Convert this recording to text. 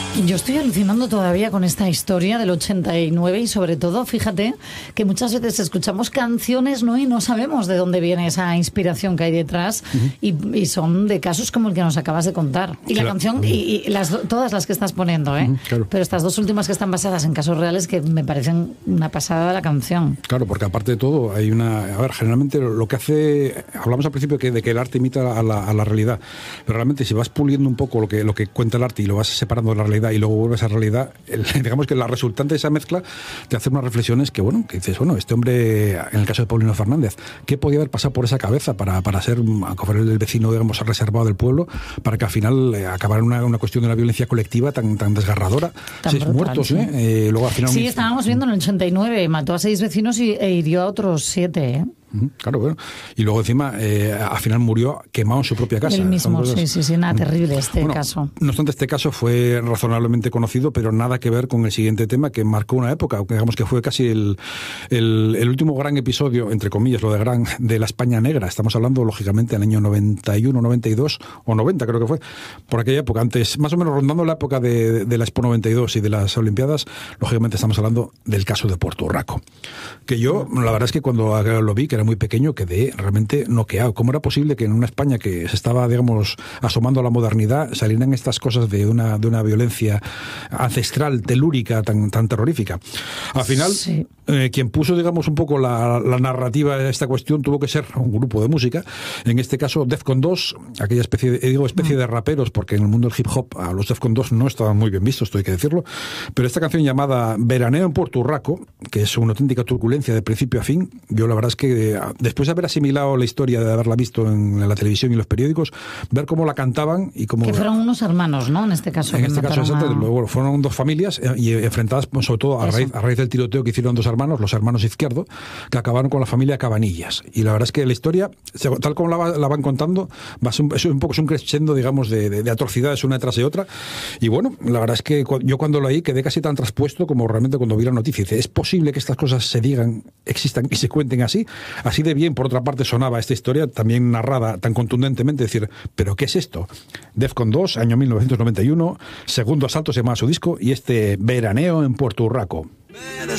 Yo estoy alucinando todavía con esta historia del 89 y sobre todo, fíjate, que muchas veces escuchamos canciones, ¿no? Y no sabemos de dónde viene esa inspiración que hay detrás y son de casos como el que nos acabas de contar. Y la canción, y todas las que estás poniendo, ¿eh? Claro. Pero estas dos últimas que están basadas en casos reales que me parecen una pasada de la canción. Claro, porque aparte de todo hay una... A ver, generalmente lo que hace... Hablamos al principio de que el arte imita a la realidad, pero realmente si vas puliendo un poco lo que cuenta el arte y lo vas separando de la realidad y luego vuelves a la realidad, digamos que la resultante de esa mezcla te hace unas reflexiones que, bueno, que dices, bueno, este hombre, en el caso de Paulino Fernández, ¿qué podía haber pasado por esa cabeza para ser el vecino, digamos, reservado del pueblo, para que al final acabara una cuestión de una violencia colectiva tan desgarradora? Tan 6 brutal, muertos, sí. Luego al final... Sí, estábamos viendo en el 89, mató a 6 vecinos e hirió a otros 7, ¿eh? Claro, bueno. Y luego encima, al final murió quemado en su propia casa. Él mismo, sí, nada, terrible este caso. No obstante, este caso fue razonablemente conocido, pero nada que ver con el siguiente tema que marcó una época, digamos que fue casi el último gran episodio, entre comillas, lo de la España negra. Estamos hablando, lógicamente, del año 91, 92 o 90, creo que fue, por aquella época, antes, más o menos rondando la época de la Expo 92 y de las Olimpiadas, lógicamente estamos hablando del caso de Puerto Rico. Que yo, la verdad es que cuando lo vi, que era muy pequeño, quedé realmente noqueado. ¿Cómo era posible que en una España que se estaba, digamos, asomando a la modernidad, salieran estas cosas de una violencia ancestral, telúrica, tan terrorífica? Al final, sí. Quien puso, digamos, un poco la narrativa de esta cuestión tuvo que ser un grupo de música, en este caso Defcon 2, aquella especie de raperos, porque en el mundo del hip hop a los Defcon 2 no estaban muy bien vistos, esto hay que decirlo, pero esta canción llamada Veraneo en Puerto Rico, que es una auténtica turbulencia de principio a fin, yo la verdad es que después de haber asimilado la historia, de haberla visto en la televisión y los periódicos, ver cómo la cantaban y cómo... Que fueron unos hermanos, ¿no? En este caso. En este caso, exacto, luego fueron dos familias y enfrentadas, pues, sobre todo a raíz del tiroteo que hicieron dos hermanos, los hermanos Izquierdo, que acabaron con la familia Cabanillas. Y la verdad es que la historia, tal como la van contando, es un crescendo, digamos, de atrocidades una detrás de otra. Y bueno, la verdad es que yo cuando lo leí quedé casi tan traspuesto como realmente cuando vi la noticia. Dice, ¿es posible que estas cosas se digan, existan y se cuenten así? Así de bien, por otra parte, sonaba esta historia, también narrada tan contundentemente, decir, ¿pero qué es esto? Defcon 2, año 1991, segundo asalto se llama su disco, y este Veraneo en Puerto Rico.